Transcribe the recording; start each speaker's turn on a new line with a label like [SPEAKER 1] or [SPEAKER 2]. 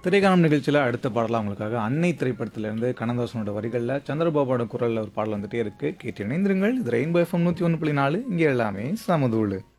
[SPEAKER 1] திரைக்காணும் நிகழ்ச்சியில் அடுத்த பாடலாம் உங்களுக்காக அன்னை திரைப்படத்திலிருந்து கண்ணதாசனோட வரிகளில் சந்திரபாபோட குரலில் ஒரு பாடல் வந்துட்டே இருக்கு. கேட்டு இணைந்திருங்கள். இது ரெயின்போ எஃப்எம் 101.4. இங்கே எல்லாமே சமதூளு.